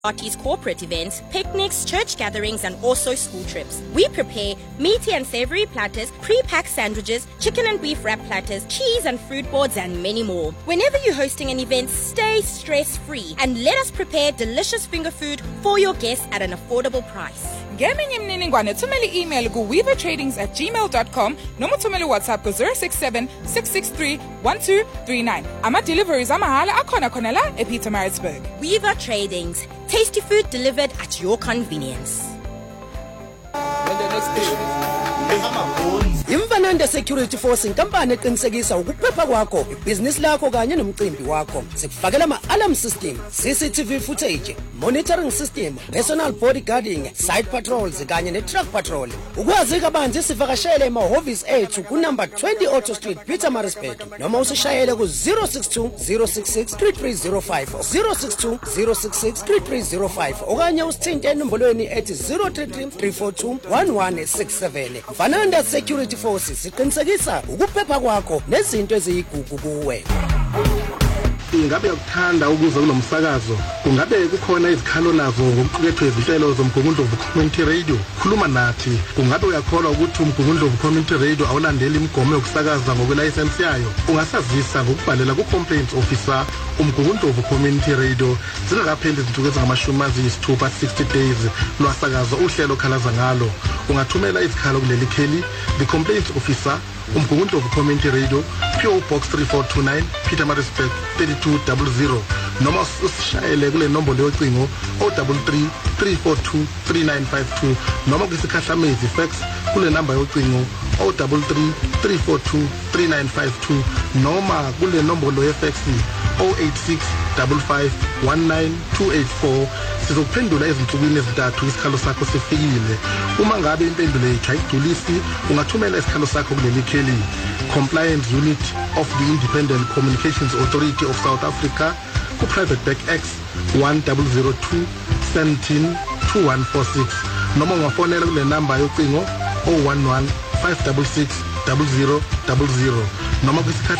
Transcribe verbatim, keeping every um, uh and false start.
parties, corporate events, picnics, church gatherings, and also school trips. We prepare meaty and savory platters, pre-packed sandwiches, chicken and beef wrap platters, cheese and fruit boards, and many more. Whenever you're hosting an event, stay stress-free and let us prepare delicious finger food for your guests at an affordable price. Ngeminye imininingwane thumela email ku weaver tradings at gmail dot com noma thumela WhatsApp ku zero six seven six six three one two three nine. Ama deliveries amahala akhona khona la ePietermaritzburg. Weaver Tradings, tasty food delivered at your convenience. Imfananda Security Force inkampani eqinisekisa ukuphepha kwakho, ibhizinisi lakho kanye nomcimbi wakho. Sikufakela ama-alarm system, C C T V footage, monitoring system, personal bodyguarding, site patrols kanye ne-truck patrol. Ukwazi kabanzi sivakashele emahhovisi ethu ku number twenty Auto Street, Pietermaritzburg, noma usishayele ku zero six two zero six six three three zero five zero six two zero six six three three zero five okanye usithinte enombolweni ethi zero three three three four two one one six seven. Fananda Security Force siqinisekisa ukuphepha kwakho nezinto eziyigugu kuwe. Ingabe ukuthanda ukuza kulomsakazo, kungabe kukhona izikhalo nazo ngokuqukethwe izinhlelo zomgungundlovu community radio? Khuluma nathi. Kungabe uyakholwa ukuthi umgungundlovu community radio awulandeli imigomo yokusakaza ngokwelayisensi yayo? Ungasazisa ngokubhalela ku complaints officer umgungundlovu community radio zingakapheli izinsuku ezingamashumi ayisithupha sixty days lwasakaza uhlelo khalaza ngalo. Ungathumela izikhalo kuleli kheli the complaints officer umgungundlovu community radio P O Box three four two nine Pietermaritzburg thirty-two zero zero noma usishayele kule nombolo yocingo zero three three three four two three nine five two noma kusikhahlamezi fax kule number yocingo zero three three three four two three nine five two noma kule nombolo yefax zero eight six five five one nine two eight four. Sizophendula ezinsukwini ezintathu isikhalo sakho sifikile. Uma ngabe impendulo yethu ayigculisi, ungathumela isikhalo sakho kuleli kheli Compliance Unit of the Independent Communications Authority of South Africa ku Private Back X one zero zero two one seven two one four six noma ungafonela kule number yocingo zero one one five six six zero zero zero zero noma kwisikhathi